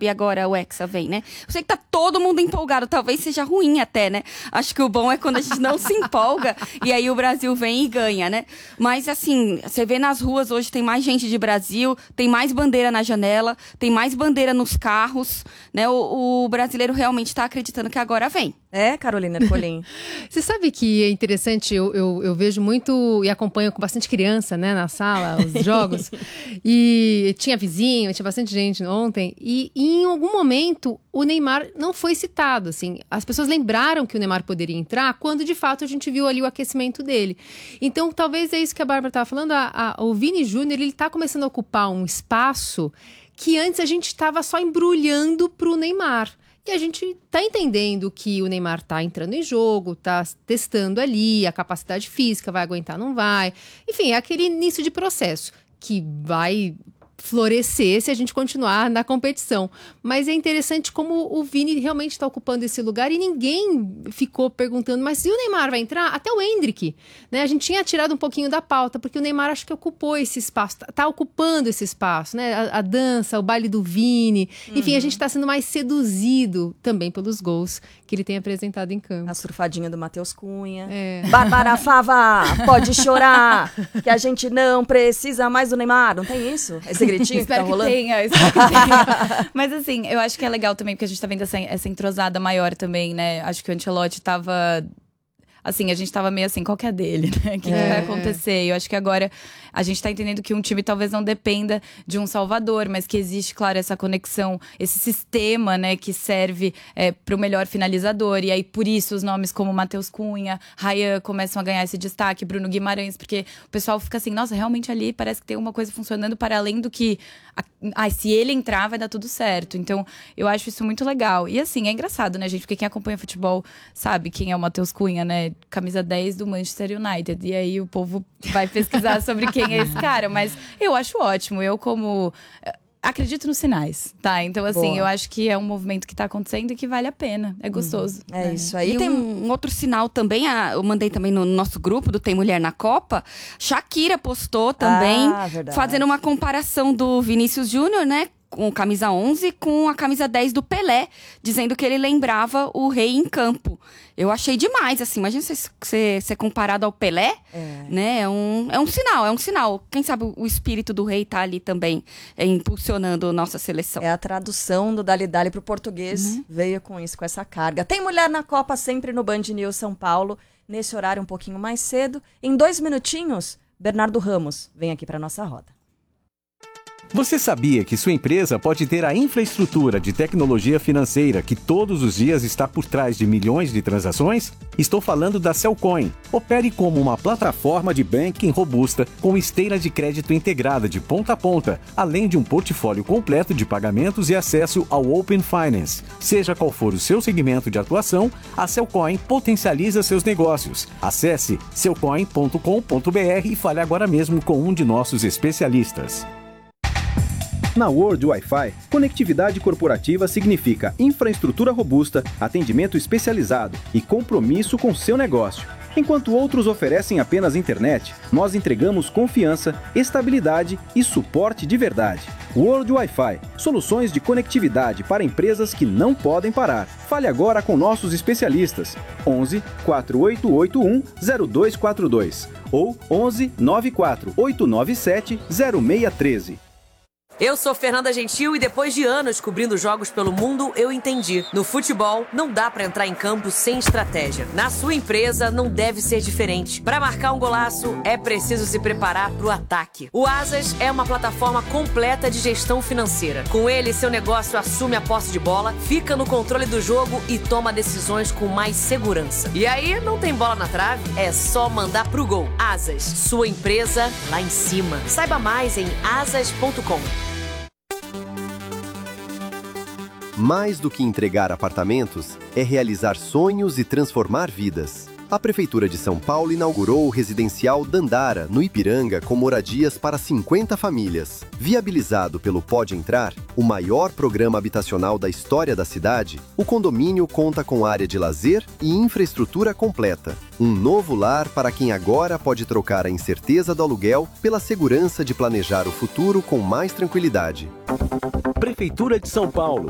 sabe agora o Hexa vem, né? Eu sei que tá todo mundo empolgado, talvez seja ruim até, né? Acho que o bom é quando a gente não se empolga e aí o Brasil vem e ganha, né? Mas assim, você vê nas ruas hoje tem mais gente de Brasil, tem mais bandeira na janela, tem mais bandeira nos carros, né? O brasileiro realmente tá acreditando que agora vem. É, Carolina Ercolim. Você sabe que é interessante, eu vejo muito e acompanho com bastante criança, né, na sala, os jogos. E tinha vizinho, tinha bastante gente ontem. E em algum momento o Neymar não foi citado, assim. As pessoas lembraram que o Neymar poderia entrar quando de fato a gente viu ali o aquecimento dele. Então talvez é isso que a Bárbara estava falando. O Vini Júnior, ele está começando a ocupar um espaço que antes a gente estava só embrulhando para o Neymar. E a gente está entendendo que o Neymar está entrando em jogo, está testando ali a capacidade física, vai aguentar, não vai. Enfim, é aquele início de processo que vai florescer se a gente continuar na competição. Mas é interessante como o Vini realmente está ocupando esse lugar e ninguém ficou perguntando, mas se o Neymar vai entrar? Até o Endrick, né? A gente tinha tirado um pouquinho da pauta, porque o Neymar acho que ocupou esse espaço, está ocupando esse espaço, né? A dança, o baile do Vini, enfim, a gente está sendo mais seduzido também pelos gols que ele tem apresentado em campo. A surfadinha do Matheus Cunha. Bárbara Fava, pode chorar, que a gente não precisa mais do Neymar. Não tem isso? Esse gritinho espero que tá rolando? Espero que tenha. Mas assim, eu acho que é legal também, porque a gente tá vendo essa entrosada maior também, né? Acho que o Ancelotti tava... Assim, a gente tava meio assim, qual que é a dele, né? O que vai acontecer? Eu acho que agora a gente tá entendendo que um time talvez não dependa de um salvador, mas que existe, claro, essa conexão, esse sistema, né? Que serve pro melhor finalizador. E aí, por isso, os nomes como Matheus Cunha, Ryan começam a ganhar esse destaque, Bruno Guimarães, porque o pessoal fica assim, nossa, realmente ali parece que tem uma coisa funcionando para além do que... se ele entrar, vai dar tudo certo. Então, eu acho isso muito legal. E assim, é engraçado, né, gente? Porque quem acompanha futebol sabe quem é o Matheus Cunha, né? Camisa 10 do Manchester United. E aí o povo vai pesquisar sobre quem é esse cara. Mas eu acho ótimo. Eu acredito nos sinais, tá? Então, assim, eu acho que é um movimento que tá acontecendo e que vale a pena. É gostoso. É isso aí. E tem um outro sinal também, eu mandei também no nosso grupo do Tem Mulher na Copa. Shakira postou também, fazendo uma comparação do Vinícius Júnior, né? Com camisa 11 com a camisa 10 do Pelé, dizendo que ele lembrava o rei em campo. Eu achei demais, assim, imagina ser comparado ao Pelé, né? É um sinal. Quem sabe o espírito do rei tá ali também, impulsionando nossa seleção. É a tradução do Dali Dali pro português, veio com isso, com essa carga. Tem Mulher na Copa sempre no Band News São Paulo, nesse horário um pouquinho mais cedo. Em 2 minutinhos, Bernardo Ramos vem aqui pra nossa roda. Você sabia que sua empresa pode ter a infraestrutura de tecnologia financeira que todos os dias está por trás de milhões de transações? Estou falando da Cellcoin. Opere como uma plataforma de banking robusta com esteira de crédito integrada de ponta a ponta, além de um portfólio completo de pagamentos e acesso ao Open Finance. Seja qual for o seu segmento de atuação, a Cellcoin potencializa seus negócios. Acesse cellcoin.com.br e fale agora mesmo com um de nossos especialistas. Na World Wi-Fi, conectividade corporativa significa infraestrutura robusta, atendimento especializado e compromisso com seu negócio. Enquanto outros oferecem apenas internet, nós entregamos confiança, estabilidade e suporte de verdade. World Wi-Fi, soluções de conectividade para empresas que não podem parar. Fale agora com nossos especialistas. 11 4881 0242 ou 11 94 897 0613. Eu sou Fernanda Gentil e depois de anos cobrindo jogos pelo mundo, eu entendi. No futebol, não dá pra entrar em campo sem estratégia. Na sua empresa, não deve ser diferente. Pra marcar um golaço, é preciso se preparar pro ataque. O Asas é uma plataforma completa de gestão financeira. Com ele, seu negócio assume a posse de bola, fica no controle do jogo e toma decisões com mais segurança. E aí, não tem bola na trave? É só mandar pro gol. Asas, sua empresa lá em cima. Saiba mais em asas.com. Mais do que entregar apartamentos, é realizar sonhos e transformar vidas. A Prefeitura de São Paulo inaugurou o residencial Dandara, no Ipiranga, com moradias para 50 famílias. Viabilizado pelo Pode Entrar, o maior programa habitacional da história da cidade, o condomínio conta com área de lazer e infraestrutura completa. Um novo lar para quem agora pode trocar a incerteza do aluguel pela segurança de planejar o futuro com mais tranquilidade. Prefeitura de São Paulo.